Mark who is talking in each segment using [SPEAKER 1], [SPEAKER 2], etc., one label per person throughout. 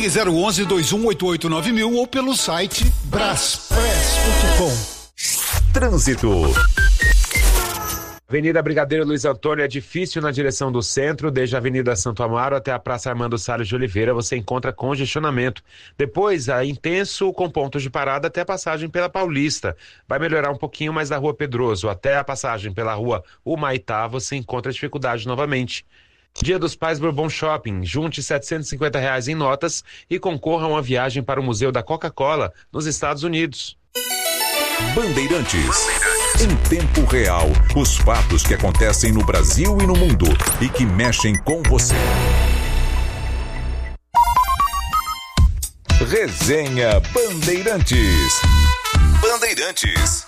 [SPEAKER 1] Ligue 011-2188-9000 ou pelo site braspress.com.
[SPEAKER 2] Trânsito. Avenida Brigadeiro Luiz Antônio é difícil na direção do centro, desde a Avenida Santo Amaro até a Praça Armando Salles de Oliveira você encontra congestionamento. Depois, intenso com pontos de parada até a passagem pela Paulista. Vai melhorar um pouquinho, mas da Rua Pedroso até a passagem pela Rua Humaitá você encontra dificuldade novamente. Dia dos Pais Bourbon Shopping, junte R$750 em notas e concorra a uma viagem para o Museu da Coca-Cola nos Estados Unidos.
[SPEAKER 3] Bandeirantes. Em tempo real, os fatos que acontecem no Brasil e no mundo e que mexem com você. Resenha Bandeirantes. Bandeirantes.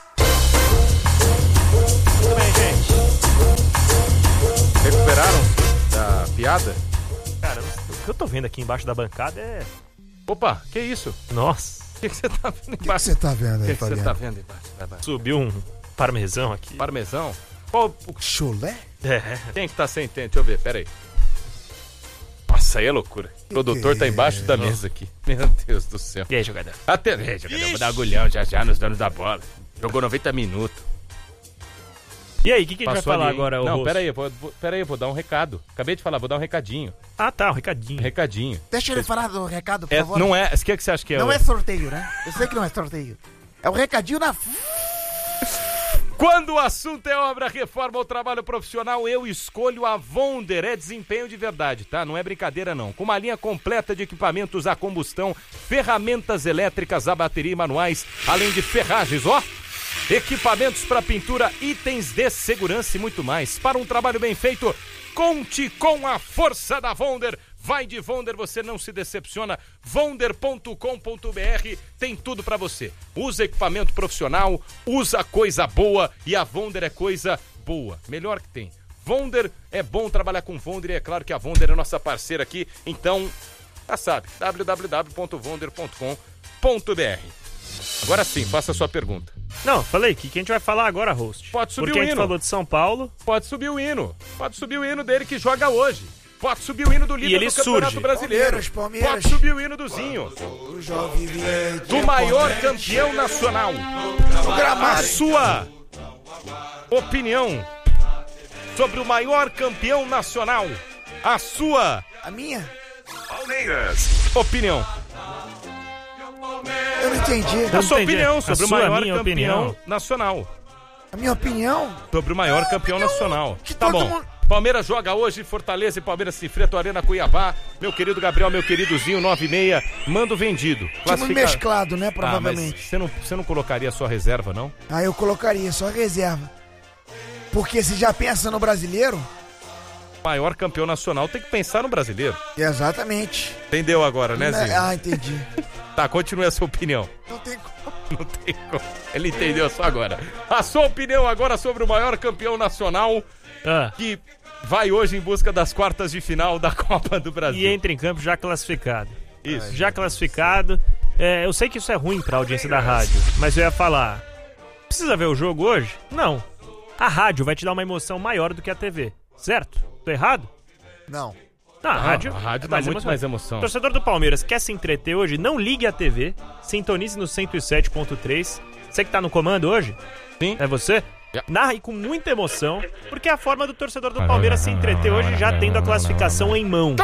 [SPEAKER 4] Muito bem, gente. Recuperaram da piada? Cara, o que eu tô vendo aqui embaixo da bancada é... Opa, que isso? Nossa. O que você tá vendo embaixo?
[SPEAKER 5] O que você tá vendo aí,
[SPEAKER 4] O que você tá vendo embaixo? Subiu um parmesão aqui. Parmesão? Qual o...
[SPEAKER 5] Chulé?
[SPEAKER 4] É. Quem que tá sem tempo? Deixa eu ver, pera aí. Nossa, aí é loucura. O produtor tá embaixo da mesa aqui. Meu Deus do céu. E aí, jogador? Até jogador, vou dar agulhão já nos donos da bola. Jogou 90 minutos. E aí, o que a gente vai falar agora? Não, pera aí, vou dar um recado. Acabei de falar, vou dar um recadinho. Ah, tá, um recadinho. Recadinho.
[SPEAKER 5] Deixa ele falar do recado, por favor.
[SPEAKER 4] Não é, o que você acha que é?
[SPEAKER 5] Não é sorteio, né? Eu sei que não é sorteio. É o recadinho na...
[SPEAKER 4] Quando o assunto é obra, reforma ou trabalho profissional, eu escolho a Wonder. É desempenho de verdade, tá? Não é brincadeira, não. Com uma linha completa de equipamentos a combustão, ferramentas elétricas a bateria e manuais, além de ferragens, equipamentos para pintura, itens de segurança e muito mais. Para um trabalho bem feito, conte com a força da Wonder. Vai de Wonder, você não se decepciona. Wonder.com.br tem tudo pra você. Usa equipamento profissional, usa coisa boa e a Wonder é coisa boa. Melhor que tem. Wonder, é bom trabalhar com Wonder e é claro que a Wonder é nossa parceira aqui. Então, já sabe, www.wonder.com.br. Agora sim, faça a sua pergunta. Não, falei, o que a gente vai falar agora, host? Pode subir o hino. Porque a gente falou de São Paulo. Pode subir o hino. Pode subir o hino dele que joga hoje. Pode subir o hino do líder do Campeonato Brasileiro.
[SPEAKER 5] Palmeiras.
[SPEAKER 4] Pode subir o hino do Zinho. Do maior campeão nacional. A sua opinião sobre o maior campeão nacional. A sua.
[SPEAKER 5] A minha?
[SPEAKER 2] Palmeiras.
[SPEAKER 4] Opinião.
[SPEAKER 5] Eu não entendi.
[SPEAKER 4] A sua opinião sobre o maior campeão nacional.
[SPEAKER 5] A minha opinião?
[SPEAKER 4] Sobre o maior campeão nacional. Tá bom.
[SPEAKER 5] Mundo...
[SPEAKER 4] Palmeiras joga hoje, Fortaleza e Palmeiras se enfrentam, Arena Cuiabá. Meu querido Gabriel, meu querido Zinho, 9,6. Mando vendido.
[SPEAKER 5] Time mesclado, né, provavelmente.
[SPEAKER 4] Mas você não colocaria a sua reserva, não?
[SPEAKER 5] Ah, eu colocaria, só reserva. Porque se já pensa no brasileiro...
[SPEAKER 4] Maior campeão nacional tem que pensar no brasileiro.
[SPEAKER 5] Exatamente.
[SPEAKER 4] Entendeu agora, né, Zinho?
[SPEAKER 5] Ah, entendi.
[SPEAKER 4] Tá, continue a sua opinião.
[SPEAKER 5] Não tem como.
[SPEAKER 4] Não tem como. Ele entendeu só agora. A sua opinião agora sobre o maior campeão nacional que vai hoje em busca das quartas de final da Copa do Brasil. E entra em campo já classificado. Isso. Já classificado. Eu sei que isso é ruim pra audiência da rádio, mas eu ia falar, precisa ver o jogo hoje? Não. A rádio vai te dar uma emoção maior do que a TV, certo? Tô errado?
[SPEAKER 5] Não.
[SPEAKER 4] A rádio dá muito mais emoção. Torcedor do Palmeiras, quer se entreter hoje? Não ligue a TV, sintonize no 107.3. Você que tá no comando hoje? Sim. É você? Narra com muita emoção, porque é a forma do torcedor do Palmeiras se entreter hoje, já tendo a classificação em mãos.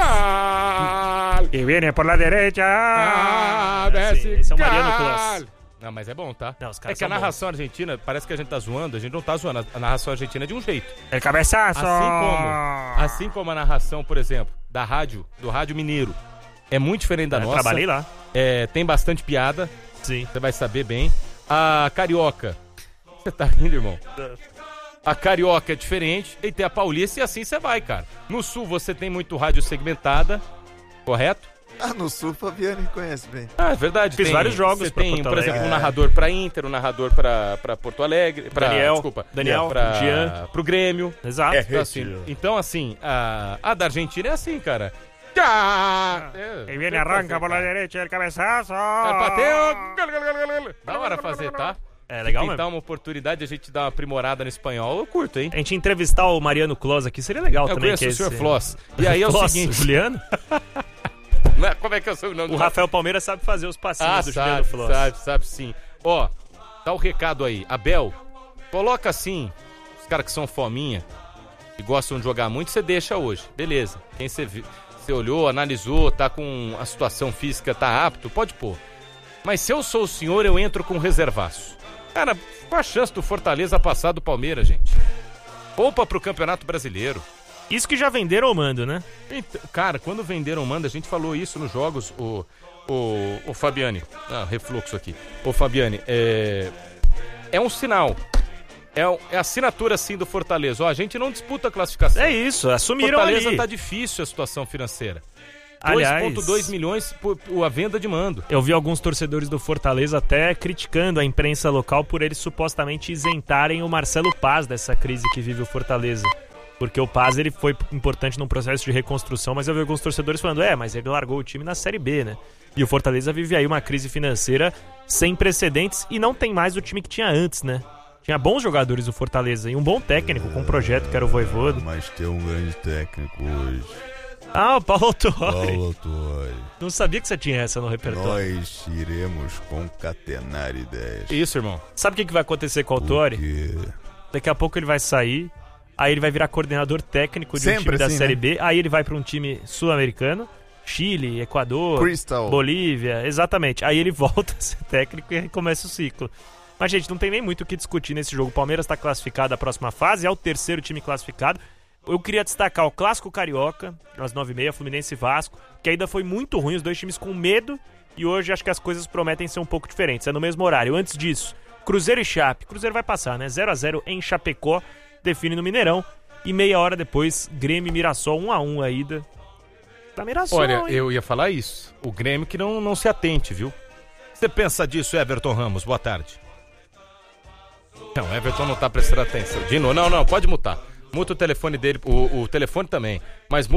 [SPEAKER 4] E vem por la derecha. Esse é o Mariano Clos. Não, mas é bom, tá? Não,
[SPEAKER 6] É que a narração argentina, parece que a gente tá zoando, a gente não tá zoando. A narração argentina é de um jeito.
[SPEAKER 4] É cabeçaço!
[SPEAKER 6] Assim como a narração, por exemplo, da rádio, do rádio mineiro, é muito diferente da nossa.
[SPEAKER 4] Trabalhei lá.
[SPEAKER 6] Tem bastante piada.
[SPEAKER 4] Sim.
[SPEAKER 6] Você vai saber bem. A carioca. Você tá rindo, irmão? A carioca é diferente. E tem a paulista e assim você vai, cara. No sul você tem muito rádio segmentada, correto?
[SPEAKER 5] No sul, Fabiane conhece bem.
[SPEAKER 6] É verdade.
[SPEAKER 4] Fiz vários jogos.
[SPEAKER 6] Você tem, por exemplo, um narrador pra Inter, um narrador pra Porto Alegre. Daniel,
[SPEAKER 4] Jean.
[SPEAKER 6] Pro Grêmio.
[SPEAKER 4] Exato.
[SPEAKER 6] Então, assim, a da Argentina é assim, cara.
[SPEAKER 4] E vem, arranca por la derecha, el cabeçaço.
[SPEAKER 6] Bateu. Da hora fazer, tá?
[SPEAKER 4] É legal mesmo.
[SPEAKER 6] Tentar uma oportunidade de a gente dar uma aprimorada no espanhol, eu curto, hein?
[SPEAKER 4] A gente entrevistar o Mariano Clos aqui seria legal também.
[SPEAKER 6] Eu conheço o Sr. Floss. E aí é o seguinte...
[SPEAKER 4] Juliano?
[SPEAKER 6] como é que é o sobrenome.
[SPEAKER 7] O Rafael Palmeira sabe fazer os passinhos do Juliano Floss.
[SPEAKER 6] Sabe sim. Ó, dá o recado aí. Abel, coloca assim, os caras que são fominha, que gostam de jogar muito, você deixa hoje. Beleza. Quem você olhou, analisou, tá com a situação física, tá apto, pode pôr. Mas se eu sou o senhor, eu entro com reservaço. Cara, qual a chance do Fortaleza passar do Palmeiras, gente? Poupa pro Campeonato Brasileiro.
[SPEAKER 7] Isso que já venderam o mando, né?
[SPEAKER 6] Então, cara, quando venderam o mando, a gente falou isso nos jogos, o Fabiane. Refluxo aqui. Ô Fabiane, é um sinal. É a assinatura, assim, do Fortaleza. Ó, a gente não disputa a classificação.
[SPEAKER 7] É isso, assumiram
[SPEAKER 6] Fortaleza
[SPEAKER 7] ali.
[SPEAKER 6] tá difícil a situação financeira.
[SPEAKER 7] Aliás,
[SPEAKER 6] 2,2 milhões por a venda de mando.
[SPEAKER 7] Eu vi alguns torcedores do Fortaleza até criticando a imprensa local por eles supostamente isentarem o Marcelo Paz dessa crise que vive o Fortaleza. Porque o Paz ele foi importante num processo de reconstrução, mas eu vi alguns torcedores falando, mas ele largou o time na Série B, né? E o Fortaleza vive aí uma crise financeira sem precedentes e não tem mais o time que tinha antes, né? Tinha bons jogadores do Fortaleza e um bom técnico com um projeto que era o Vojvoda.
[SPEAKER 8] Mas tem um grande técnico hoje.
[SPEAKER 7] O Paulo Autori.
[SPEAKER 8] Paulo Autori.
[SPEAKER 7] Não sabia que você tinha essa no repertório.
[SPEAKER 8] Nós iremos concatenar ideias.
[SPEAKER 6] Isso, irmão.
[SPEAKER 7] Sabe o que vai acontecer com o Autori? Daqui a pouco ele vai sair, aí ele vai virar coordenador técnico de um time da Série B, aí ele vai para um time sul-americano, Chile, Equador,
[SPEAKER 8] Crystal.
[SPEAKER 7] Bolívia, exatamente. Aí ele volta a ser técnico e começa o ciclo. Mas, gente, não tem nem muito o que discutir nesse jogo. O Palmeiras está classificado à próxima fase, é o terceiro time classificado. Eu queria destacar o Clássico Carioca, às 9h30, Fluminense e Vasco, que ainda foi muito ruim, os dois times com medo, e hoje acho que as coisas prometem ser um pouco diferentes. É no mesmo horário. Antes disso, Cruzeiro e Chape. Cruzeiro vai passar, né? 0x0 em Chapecó, define no Mineirão. E meia hora depois, Grêmio e Mirassol, 1x1 a ida. Da Mirassol,
[SPEAKER 6] Olha,
[SPEAKER 7] hein?
[SPEAKER 6] eu ia falar isso. O Grêmio que não se atente, viu? Você pensa disso, Everton Ramos? Boa tarde. Não, Everton não tá prestando atenção. Dino, não, pode mutar. Muta o telefone dele, o telefone também. Mas muta